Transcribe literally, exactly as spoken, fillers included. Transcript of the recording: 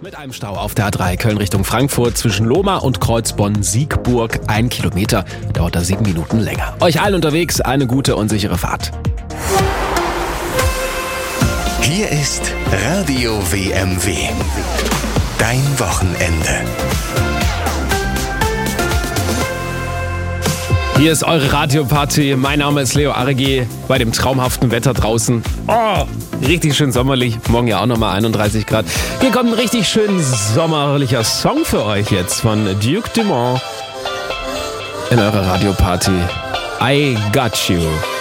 Mit einem Stau auf der A drei Köln Richtung Frankfurt zwischen Lohmar und Kreuzbonn-Siegburg. Ein Kilometer, dauert da sieben Minuten länger. Euch allen unterwegs eine gute und sichere Fahrt. Hier ist Radio W M W. Dein Wochenende. Hier ist eure Radioparty. Mein Name ist Leo Arregi bei dem traumhaften Wetter draußen. Oh, richtig schön sommerlich. Morgen ja auch nochmal einunddreißig Grad. Hier kommt ein richtig schön sommerlicher Song für euch jetzt von Duke Dumont in eurer Radioparty. I Got You.